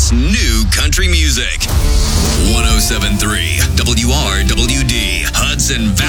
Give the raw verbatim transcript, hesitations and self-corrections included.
It's new country music. one oh seven point three W R W D, Hudson Valley.